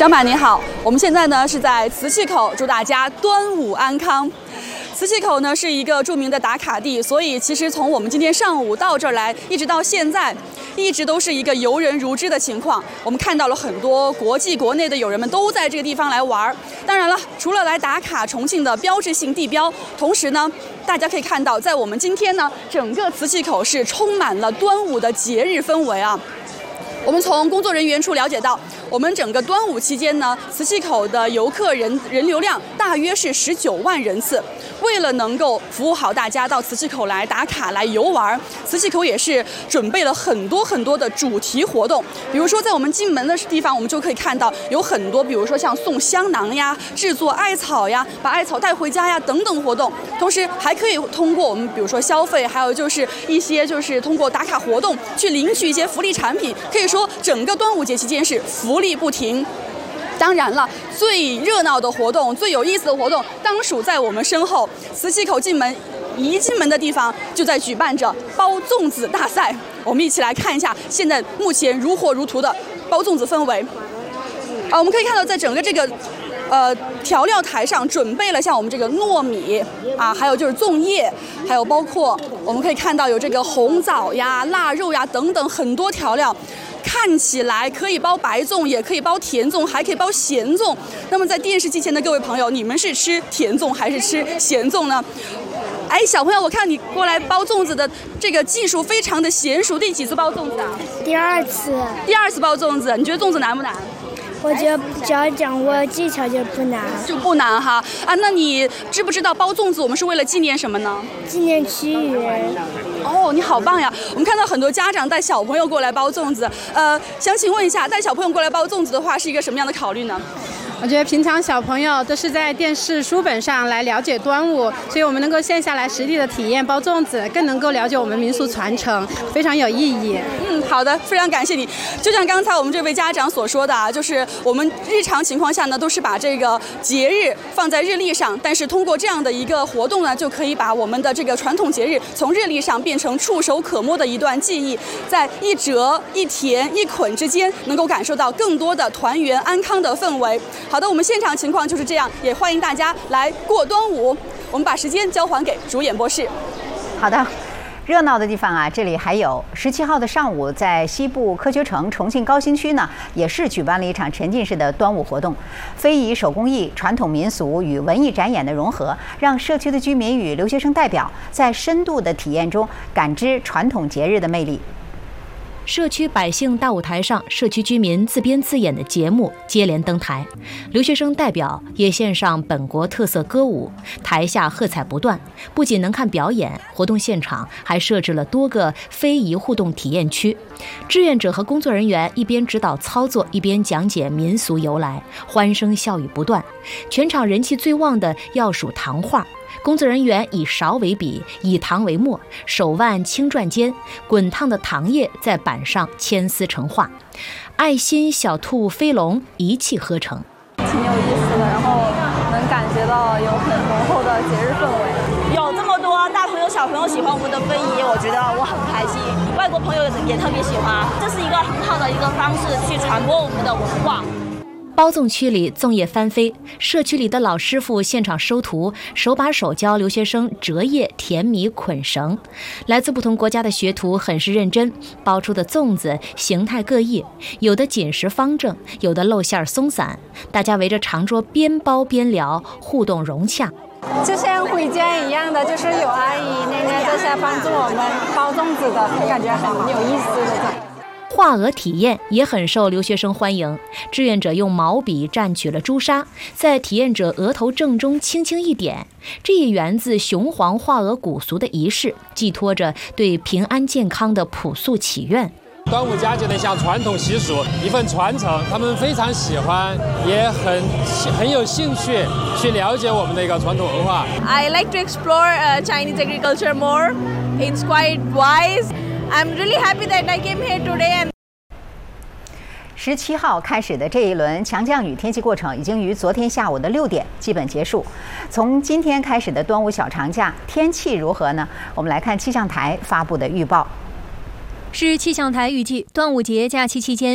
张板你好，我们现在呢是在磁器口，祝大家端午安康。磁器口呢是一个著名的打卡地，所以其实从我们今天上午到这儿来，一直到现在，一直都是一个游人如织的情况。我们看到了很多国际国内的友人们都在这个地方来玩。当然了，除了来打卡重庆的标志性地标，同时呢，大家可以看到，在我们今天呢，整个磁器口是充满了端午的节日氛围啊。我们从工作人员处了解到，我们整个端午期间呢，磁器口的游客人流量大约是19万人次。为了能够服务好大家到磁器口来打卡来游玩，磁器口也是准备了很多的主题活动。比如说，在我们进门的地方，我们就可以看到有很多，比如说像送香囊呀、制作艾草呀、把艾草带回家呀等等活动。同时，还可以通过我们比如说消费，还有就是一些就是通过打卡活动去领取一些福利产品。可以说，整个端午节期间是福利不停。当然了，最热闹的活动、最有意思的活动，当属在我们身后磁器口一进门的地方，就在举办着包粽子大赛。我们一起来看一下现在目前如火如荼的包粽子氛围。我们可以看到，在整个这个调料台上准备了像我们这个糯米啊，还有就是粽叶，还有包括我们可以看到有这个红枣呀、腊肉呀等等很多调料。看起来可以包白粽，也可以包甜粽，还可以包咸粽。那么在电视机前的各位朋友，你们是吃甜粽还是吃咸粽呢？哎，小朋友，我看你过来包粽子的这个技术非常的娴熟，第几次包粽子啊？ 第二次。 第二次包粽子，你觉得粽子难不难？ 我觉得只要掌握技巧就不难。 就不难哈啊！那你知不知道包粽子我们是为了纪念什么呢？ 纪念屈原。 哦，你好棒呀！我们看到很多家长带小朋友过来包粽子，想请问一下，带小朋友过来包粽子的话，是一个什么样的考虑呢？ 我觉得平常小朋友都是在电视书本上来了解端午，所以我们能够线下来实地的体验包粽子，更能够了解我们民俗传承，非常有意义。 好的，非常感谢你。就像刚才我们这位家长所说的啊，就是我们日常情况下呢，都是把这个节日放在日历上，但是通过这样的一个活动呢，就可以把我们的这个传统节日从日历上变成触手可摸的一段记忆，在一折、一填、一捆之间，能够感受到更多的团圆安康的氛围。好的，我们现场情况就是这样，也欢迎大家来过端午。我们把时间交还给主演播室。 好的。热闹的地方啊，这里还有17号的上午，在西部科学城重庆高新区呢，也是举办了一场沉浸式的端午活动。非遗手工艺、传统民俗与文艺展演的融合，让社区的居民与留学生代表在深度的体验中感知传统节日的魅力。 社区百姓大舞台上，社区居民自编自演的节目接连登台，留学生代表也献上本国特色歌舞，台下喝彩不断。不仅能看表演，活动现场还设置了多个非遗互动体验区，志愿者和工作人员一边指导操作，一边讲解民俗由来，欢声笑语不断。全场人气最旺的要数糖画。工作人员以勺为笔，以糖为墨，手腕轻转间，滚烫的糖液在板上牵丝成画，爱心小兔飞龙一气呵成， 挺有意思的，然后能感觉到有很浓厚的节日氛围。 有这么多大朋友小朋友喜欢我们的非遗，我觉得我很开心，外国朋友也特别喜欢，这是一个很好的一个方式去传播我们的文化。 包粽区里粽叶翻飞，社区里的老师傅现场收徒，手把手教留学生折叶、填米、捆绳。来自不同国家的学徒很是认真，包出的粽子形态各异，有的紧实方正，有的露馅松散。大家围着长桌边包边聊，互动融洽。 就像回家一样的，就是有阿姨奶奶在下帮助我们包粽子的，感觉很有意思的。 画鹅体验也很受留学生欢迎，志愿者用毛笔蘸取了朱砂，在体验者额头正中轻轻一点，这也源自雄黄画鹅古俗的仪式，寄托着对平安健康的朴素祈愿。 端午佳节的一项传统习俗，一份传承，他们非常喜欢，也很有兴趣去了解我们的一个传统文化。 I like to explore Chinese agriculture more. It's quite wise. I'm really happy that I came here today. 17号开始的这一轮强降雨天气过程已经于昨天下午的6点基本结束。从今天开始的端午小长假，天气如何呢？我们来看气象台发布的预报。 市气象台预计，端午节假期期间。